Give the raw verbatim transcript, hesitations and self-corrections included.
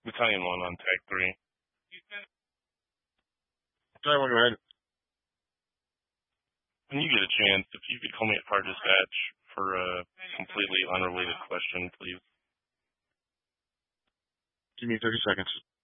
Battalion one on tag three. Battalion one, go ahead. When you get a chance, if you could call me at Fire Dispatch for a completely unrelated question, please. Give me thirty seconds.